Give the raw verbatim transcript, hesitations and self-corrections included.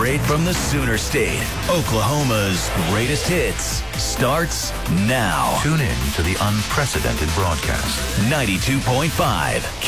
Straight from the Sooner State, Oklahoma's greatest hits starts now. Tune in to the unprecedented broadcast. ninety-two point five